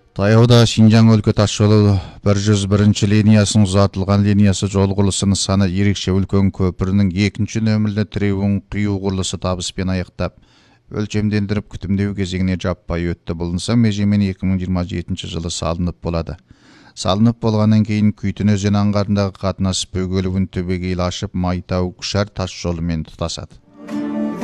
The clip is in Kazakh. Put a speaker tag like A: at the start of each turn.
A: Таяуда Шинжаң өлкө таш жолу 101 линиясының ұзатылған линиясы жол құрылысының саны ерекше үлкен көпірінің екінші нөмірлі тіреуін құю құрылысы табыспен аяқтап, өлчемдендіріп күтімдеу кезеңіне жаппай өтті. Бұл нысан межемен 2027 жылы салынып болады. Салынып болғаннан кейін Күйтін өзен аңғарындағы қатынас бөгелуін түбегейлі ашып, Майтау Күшар тас жолымен тұтасады.